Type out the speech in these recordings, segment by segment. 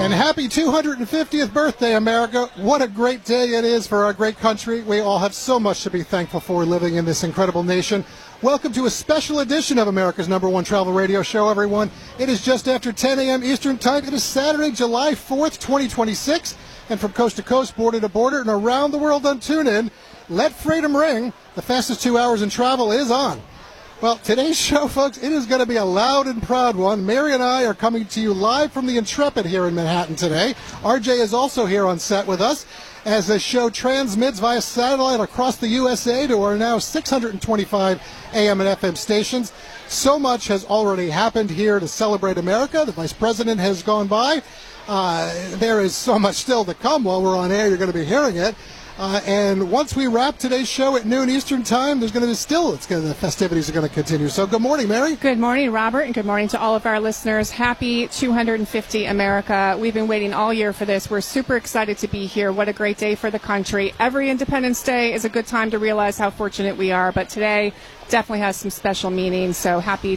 And happy 250th birthday, America. What a great day it is for our great country. We all have so much to be thankful for living in this incredible nation. Welcome to a special edition of America's #1 travel radio show, everyone. It is just after 10 a.m. Eastern Time. It is Saturday, July 4th, 2026. And from coast to coast, border to border, and around the world on TuneIn, let freedom ring. The fastest 2 hours in travel is on. Well, today's show, folks, it is going to be a loud and proud one. Mary and I are coming to you live from the Intrepid here in Manhattan today. RJ is also here on set with us as the show transmits via satellite across the USA to our now 625 AM and FM stations. So much has already happened here to celebrate America. The Vice President has gone by. There is so much still to come while we're on air. You're going to be hearing it. And once we wrap today's show at noon Eastern Time, there's going to be the festivities are going to continue. So good morning, Mary. Good morning, Robert, and good morning to all of our listeners. Happy 250 America. We've been waiting all year for this. We're super excited to be here. What a great day for the country. Every Independence Day is a good time to realize how fortunate we are, but today definitely has some special meaning. So happy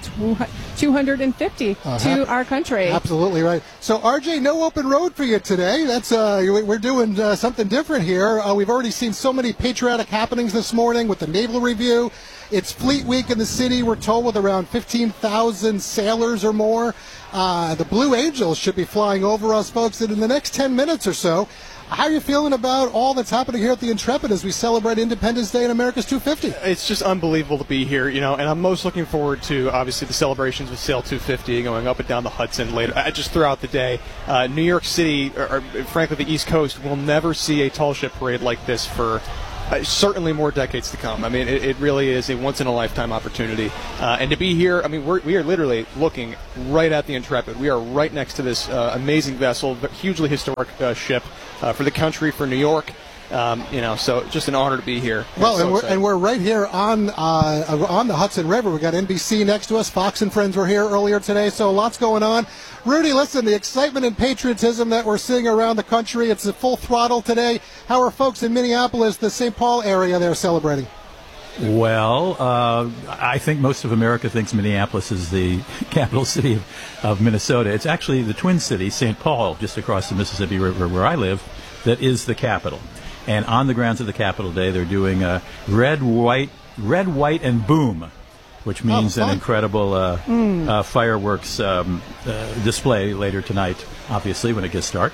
250 to our country. Absolutely right. So RJ, no open road for you today. That's we're doing something different here. We've already seen so many patriotic happenings this morning with the Naval Review. It's Fleet Week in the city, we're told, with around 15,000 sailors or more. The Blue Angels should be flying over us, folks, and in the next 10 minutes or so. How are you feeling about all that's happening here at the Intrepid as we celebrate Independence Day in America's 250? It's just unbelievable to be here, and I'm most looking forward to, obviously, the celebrations with Sail 250 going up and down the Hudson later, just throughout the day. New York City, or frankly the East Coast, will never see a tall ship parade like this for certainly more decades to come. I mean, it really is a once-in-a-lifetime opportunity. And to be here, I mean, we are literally looking right at the Intrepid. We are right next to this amazing vessel, hugely historic ship for the country, for New York. So just an honor to be here. Well, and we're right here on the Hudson River. We got NBC next to us. Fox and Friends were here earlier today, so lots going on. Rudy, listen, the excitement and patriotism that we're seeing around the country, it's at full throttle today. How are folks in Minneapolis, the St. Paul area, there celebrating? Well, I think most of America thinks Minneapolis is the capital city of Minnesota. It's actually the Twin Cities, St. Paul, just across the Mississippi River where I live, that is the capital. And on the grounds of the Capitol Day, they're doing red, white, and boom, which means an incredible fireworks display later tonight, obviously, when it gets dark.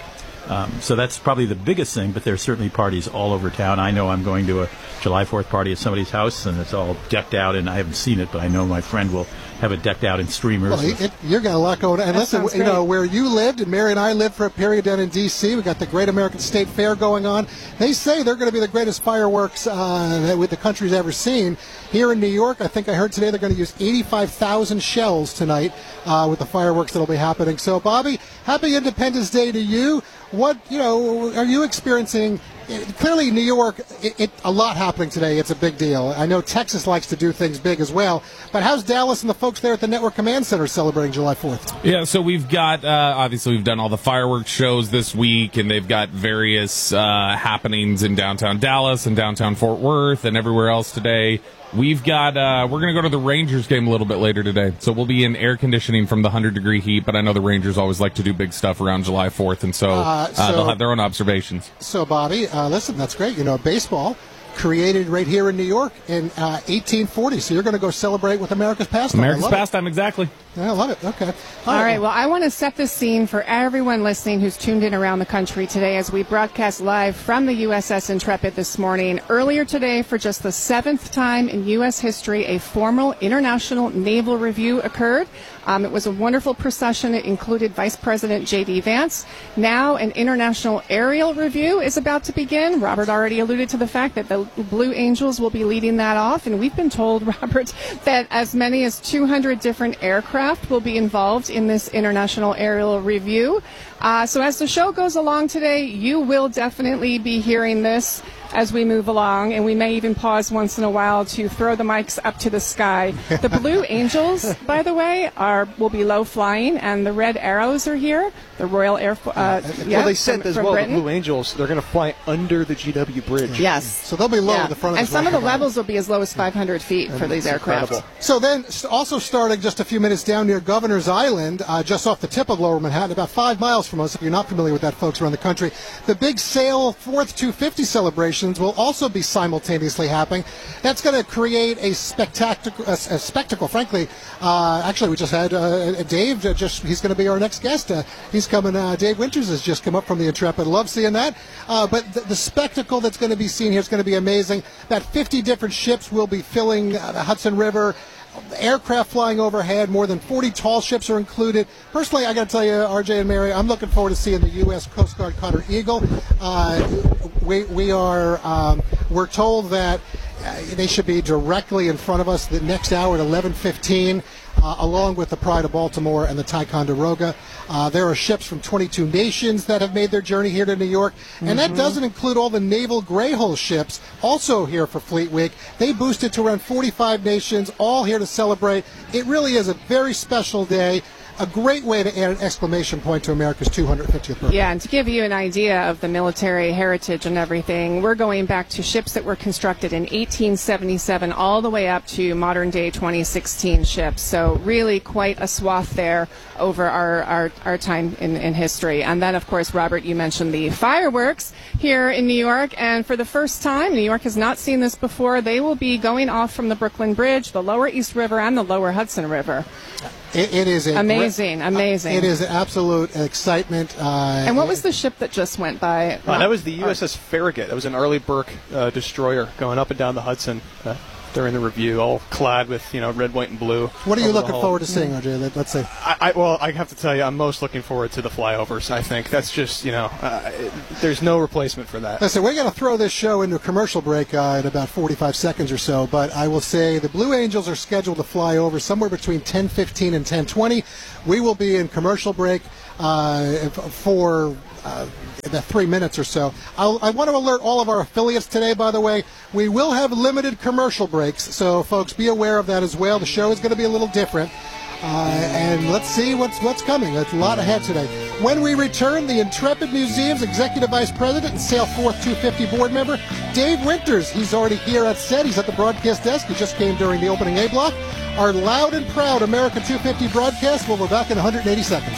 So that's probably the biggest thing, but there's certainly parties all over town. I know I'm going to a July 4th party at somebody's house, and it's all decked out, and I haven't seen it, but I know my friend will have it decked out in streamers. Well, you've got a lot going on. And listen, where you lived, and Mary and I lived for a period down in D.C., we got the Great American State Fair going on. They say they're going to be the greatest fireworks that the country's ever seen. Here in New York, I think I heard today they're going to use 85,000 shells tonight with the fireworks that'll be happening. So, Bobby, happy Independence Day to you. What, are you experiencing? Clearly, New York, a lot happening today. It's a big deal. I know Texas likes to do things big as well. But how's Dallas and the folks there at the Network Command Center celebrating July 4th? Yeah, so we've got, obviously, we've done all the fireworks shows this week, and they've got various happenings in downtown Dallas and downtown Fort Worth and everywhere else today. We've got, we're going to go to the Rangers game a little bit later today. So we'll be in air conditioning from the 100-degree heat, but I know the Rangers always like to do big stuff around July 4th, and so they'll have their own observations. So, Bobby, listen, that's great. Baseball created right here in New York in 1840. So you're going to go celebrate with America's pastime. America's pastime, exactly. Yeah, I love it. Okay. All right. Well, I want to set the scene for everyone listening who's tuned in around the country today as we broadcast live from the USS Intrepid this morning. Earlier today, for just the 7th time in U.S. history, a formal international naval review occurred. It was a wonderful procession. It included Vice President J.D. Vance. Now an international aerial review is about to begin. Robert already alluded to the fact that the Blue Angels will be leading that off. And we've been told, Robert, that as many as 200 different aircraft will be involved in this international aerial review. So as the show goes along today, you will definitely be hearing this as we move along, and we may even pause once in a while to throw the mics up to the sky. The Blue Angels, by the way, will be low flying, and the Red Arrows are here. The Royal Air Force. Well, they said as well, Britain. the Blue Angels, they're going to fly under the GW Bridge. Yes. So they'll be low at the front of and the some of the rocket levels will be as low as 500 feet for these aircraft. Incredible. So then, also starting just a few minutes down near Governor's Island, just off the tip of Lower Manhattan, about 5 miles from us, if you're not familiar with that, folks around the country, the big Sail 4th 250 celebrations will also be simultaneously happening. That's going to create a spectacle, frankly. Actually, we just had Dave, he's going to be our next guest. He's coming, Dave Winters has just come up from the Intrepid. Love seeing that. But the spectacle that's going to be seen here is going to be amazing. About 50 different ships will be filling the Hudson River. Aircraft flying overhead, more than 40 tall ships are included. Personally, I got to tell you, RJ and Mary, I'm looking forward to seeing the U.S. Coast Guard Cutter Eagle. We're told that they should be directly in front of us the next hour at 11:15. Along with the Pride of Baltimore and the Ticonderoga. There are ships from 22 nations that have made their journey here to New York, and that doesn't include all the Naval Greyhound ships also here for Fleet Week. They boosted to around 45 nations, all here to celebrate. It really is a very special day. A great way to add an exclamation point to America's 250th birthday. Yeah, and to give you an idea of the military heritage and everything, we're going back to ships that were constructed in 1877 all the way up to modern-day 2016 ships. So really quite a swath there over our time in history. And then, of course, Robert, you mentioned the fireworks here in New York. And for the first time, New York has not seen this before, they will be going off from the Brooklyn Bridge, the Lower East River, and the Lower Hudson River. It is amazing. It is absolute excitement. And what was the ship that just went by? That was the USS Farragut. That was an early Burke destroyer going up and down the Hudson during the review, all clad with red, white, and blue. What are you looking forward to seeing, RJ? Let's see. I have to tell you, I'm most looking forward to the flyovers. I think that's just there's no replacement for that. Listen, we're going to throw this show into a commercial break in about 45 seconds or so, but I will say the Blue Angels are scheduled to fly over somewhere between 10:15 and 10:20. We will be in commercial break for about 3 minutes or so. I want to alert all of our affiliates today, by the way, we will have limited commercial breaks, so folks be aware of that as well. The show is going to be a little different. And let's see what's coming. There's a lot ahead today. When we return, the Intrepid Museum's Executive Vice President and Sail 4th 250 board member, Dave Winters. He's already here at set. He's at the broadcast desk. He just came during the opening A block. Our loud and proud America 250 broadcast. We'll be back in 180 seconds.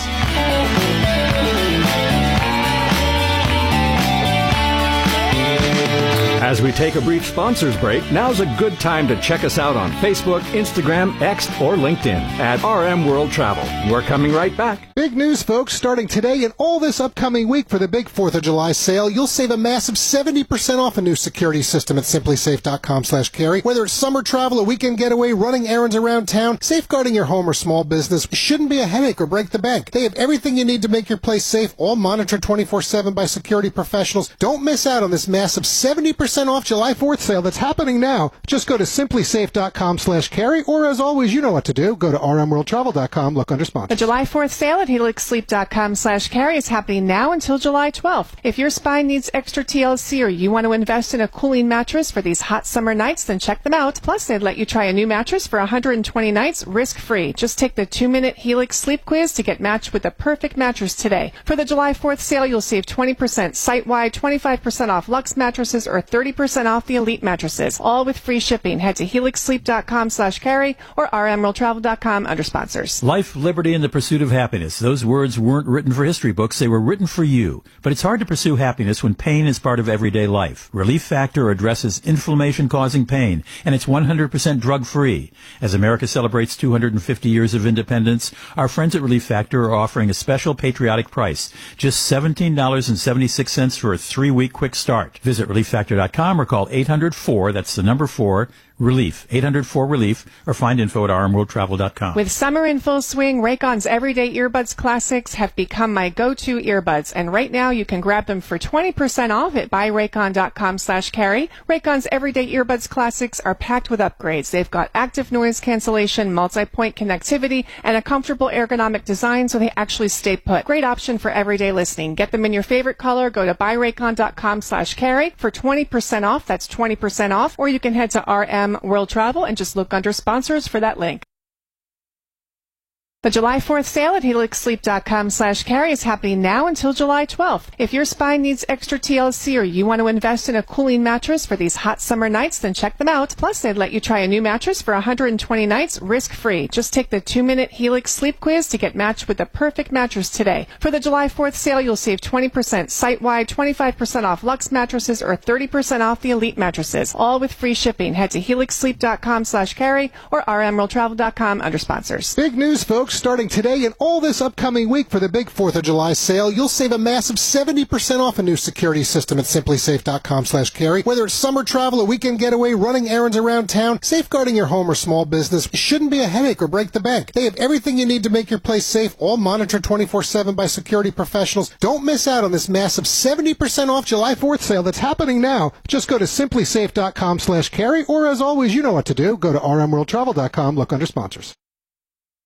As we take a brief sponsors break, now's a good time to check us out on Facebook, Instagram, X, or LinkedIn at RM World Travel. We're coming right back. Big news, folks. Starting today and all this upcoming week for the big 4th of July sale, you'll save a massive 70% off a new security system at simplysafe.com/carry. Whether it's summer travel, a weekend getaway, running errands around town, safeguarding your home or small business shouldn't be a headache or break the bank. They have everything you need to make your place safe, all monitored 24/7 by security professionals. Don't miss out on this massive 70% off July 4th sale that's happening now. Just go to simplysafe.com/carry, or as always, you know what to do. Go to rmworldtravel.com, look under sponsors. The July 4th sale at helixsleep.com/carry is happening now until July 12th. If your spine needs extra TLC or you want to invest in a cooling mattress for these hot summer nights, then check them out. Plus, they'd let you try a new mattress for 120 nights risk-free. Just take the 2-minute Helix sleep quiz to get matched with the perfect mattress today. For the July 4th sale, you'll save 20% site-wide, 25% off Luxe mattresses, or 30% off the Elite mattresses, all with free shipping. Head to helixsleep.com/carry or rmworldtravel.com under sponsors. Life, liberty, and the pursuit of happiness. Those words weren't written for history books. They were written for you. But it's hard to pursue happiness when pain is part of everyday life. Relief Factor addresses inflammation-causing pain, and it's 100% drug-free. As America celebrates 250 years of independence, our friends at Relief Factor are offering a special patriotic price, just $17.76 for a 3-week quick start. Visit relieffactor.com or call 800-4, that's the number 4, RELIEF, 800-4RELIEF, or find info at rmworldtravel.com. With summer in full swing, Raycon's Everyday Earbuds Classics have become my go-to earbuds, and right now you can grab them for 20% off at buyraycon.com/carry. Raycon's Everyday Earbuds Classics are packed with upgrades. They've got active noise cancellation, multi-point connectivity, and a comfortable ergonomic design so they actually stay put. Great option for everyday listening. Get them in your favorite color. Go to buyraycon.com/carry for 20% off. That's 20% off. Or you can head to RM World Travel and just look under sponsors for that link. The July 4th sale at helixsleep.com/carry is happening now until July 12th. If your spine needs extra TLC or you want to invest in a cooling mattress for these hot summer nights, then check them out. Plus, they'd let you try a new mattress for 120 nights risk-free. Just take the 2-minute Helix sleep quiz to get matched with the perfect mattress today. For the July 4th sale, you'll save 20% site-wide, 25% off Luxe mattresses, or 30% off the Elite mattresses, all with free shipping. Head to helixsleep.com/carry or rmworldtravel.com under sponsors. Big news, folks. Starting today and all this upcoming week for the big 4th of July sale, you'll save a massive 70% off a new security system at simplysafe.com/carry. Whether it's summer travel, a weekend getaway, running errands around town, safeguarding your home or small business shouldn't be a headache or break the bank. They have everything you need to make your place safe, all monitored 24/7 by security professionals. Don't miss out on this massive 70% off July 4th sale that's happening now. Just go to simplysafe.com/carry, or as always, you know what to do. Go to rmworldtravel.com, look under sponsors.